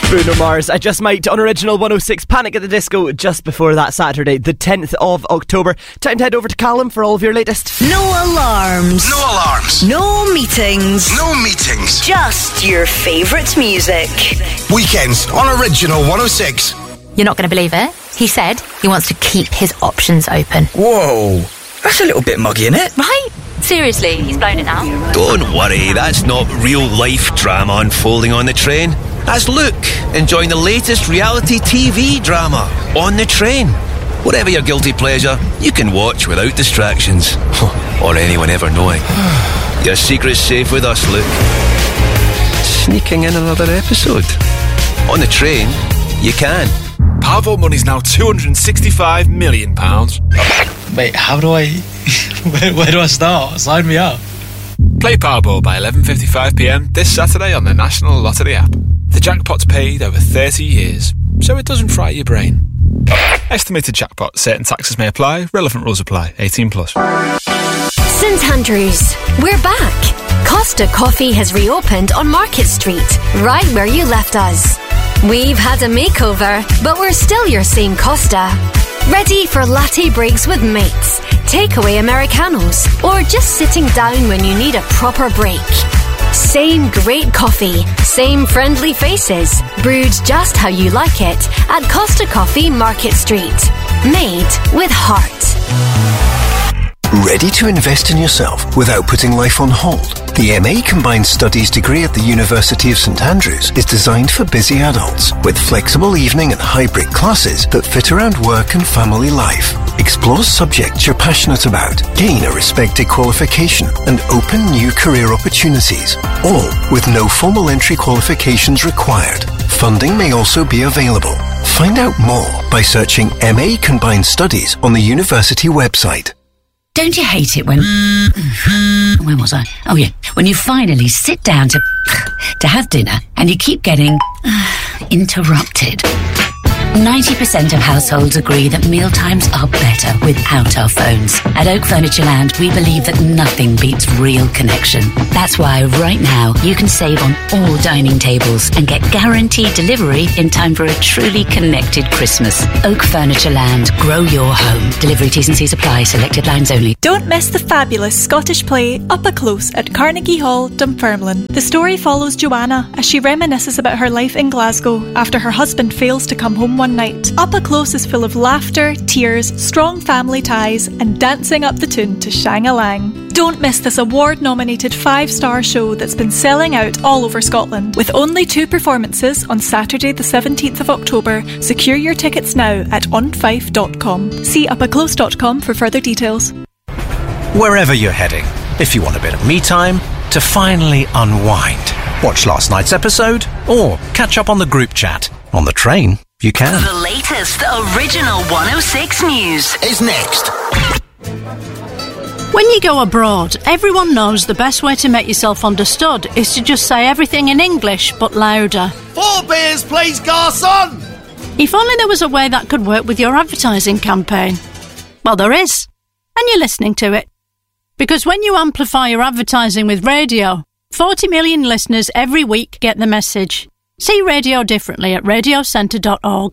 Bruno Mars, I Just Might on Original 106. Panic at the Disco just before that Saturday, the 10th of October. Time to head over to Callum for all of your latest. No alarms. No alarms. No meetings. No meetings. Just your favourite music. Weekends on Original 106. You're not going to believe it. He said he wants to keep his options open. Whoa, that's a little bit muggy, isn't it? Right? Seriously, he's blown it now. Don't worry, that's not real-life drama unfolding on the train. That's Luke, enjoying the latest reality TV drama, On the Train. Whatever your guilty pleasure, you can watch without distractions. Or anyone ever knowing. Your secret's safe with us, Luke. Sneaking in another episode. On the Train, you can. Powerball money's now £265 million. Wait, how do I... where do I start? Sign me up. Play Powerball by 11:55pm this Saturday on the National Lottery app. The jackpot's paid over 30 years, so it doesn't fry your brain. Estimated jackpot. Certain taxes may apply. Relevant rules apply. 18+. St Andrews, we're back. Costa Coffee has reopened on Market Street, right where you left us. We've had a makeover, but we're still your same Costa. Ready for latte breaks with mates, takeaway Americanos, or just sitting down when you need a proper break. Same great coffee, same friendly faces, brewed just how you like it at Costa Coffee Market Street. Made with heart. Ready to invest in yourself without putting life on hold? The MA Combined Studies degree at the University of St Andrews is designed for busy adults with flexible evening and hybrid classes that fit around work and family life. Explore subjects you're passionate about, gain a respected qualification and open new career opportunities, all with no formal entry qualifications required. Funding may also be available. Find out more by searching MA Combined Studies on the university website. Don't you hate it when... Where was I? Oh, yeah. When you finally sit down to have dinner and you keep getting interrupted. 90% of households agree that mealtimes are better without our phones. At Oak Furniture Land, we believe that nothing beats real connection. That's why right now you can save on all dining tables and get guaranteed delivery in time for a truly connected Christmas. Oak Furniture Land. Grow your home. Delivery T's and C's apply. Selected lines only. Don't miss the fabulous Scottish play Up a Close at Carnegie Hall, Dunfermline. The story follows Joanna as she reminisces about her life in Glasgow after her husband fails to come home one night. Up a Close is full of laughter, tears, strong family ties, and dancing up the tune to Shang-a-Lang. Don't miss this award-nominated 5-star show that's been selling out all over Scotland. With only 2 performances on Saturday the 17th of October, secure your tickets now at onfife.com. See upaclose.com for further details. Wherever you're heading, if you want a bit of me time to finally unwind, watch last night's episode, or catch up on the group chat. On the train, you can. The latest Original 106 news is next. When you go abroad, everyone knows the best way to make yourself understood is to just say everything in English, but louder. 4 beers, please, garçon! If only there was a way that could work with your advertising campaign. Well, there is. And you're listening to it. Because when you amplify your advertising with radio, 40 million listeners every week get the message. See radio differently at radiocentre.org.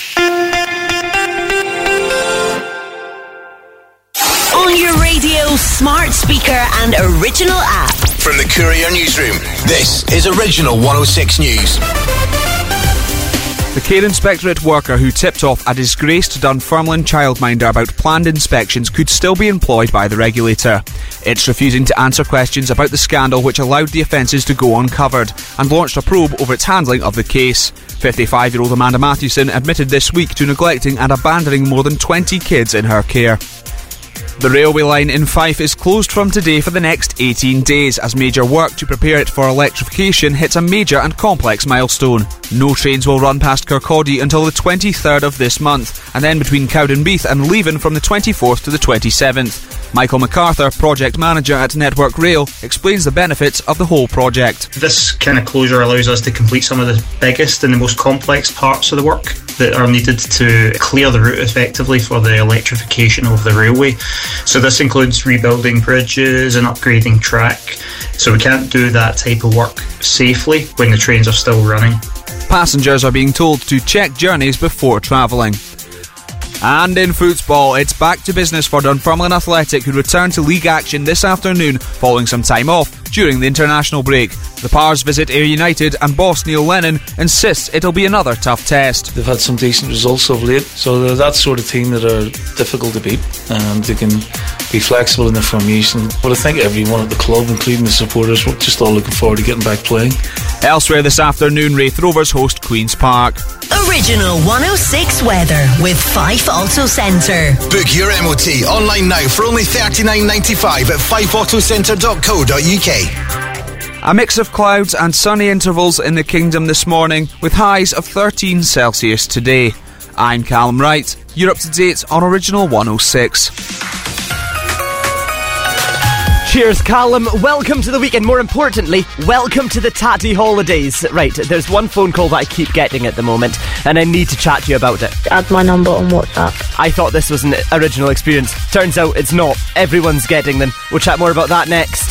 On your radio, smart speaker and original app. From the Courier Newsroom, this is Original 106 News. The Care Inspectorate worker who tipped off a disgraced Dunfermline childminder about planned inspections could still be employed by the regulator. It's refusing to answer questions about the scandal which allowed the offences to go uncovered and launched a probe over its handling of the case. 55-year-old Amanda Matthewson admitted this week to neglecting and abandoning more than 20 kids in her care. The railway line in Fife is closed from today for the next 18 days as major work to prepare it for electrification hits a major and complex milestone. No trains will run past Kirkcaldy until the 23rd of this month, and then between Cowdenbeath and Leven from the 24th to the 27th. Michael MacArthur, project manager at Network Rail, explains the benefits of the whole project. This kind of closure allows us to complete some of the biggest and the most complex parts of the work that are needed to clear the route effectively for the electrification of the railway. So this includes rebuilding bridges and upgrading track. So we can't do that type of work safely when the trains are still running. Passengers are being told to check journeys before travelling. And in football, it's back to business for Dunfermline Athletic, who return to league action this afternoon following some time off during the international break. The Pars visit Ayr United and boss Neil Lennon insists it'll be another tough test. They've had some decent results of late, so they're that sort of team that are difficult to beat, and they can be flexible in their formation. But I think everyone at the club, including the supporters, we're just all looking forward to getting back playing. Elsewhere this afternoon, Raith Rovers host Queen's Park. Original 106 weather with Fife Auto Centre. Book your MOT online now for only $39.95 at fifeautocentre.co.uk. A mix of clouds and sunny intervals in the kingdom this morning, with highs of 13 Celsius today. I'm Callum Wright. You're up to date on Original 106. Cheers, Callum. Welcome to the weekend. More importantly, welcome to the tatty holidays. Right, there's one phone call that I keep getting at the moment, and I need to chat to you about it. Add my number on WhatsApp. I thought this was an original experience. Turns out it's not. Everyone's getting them. We'll chat more about that next.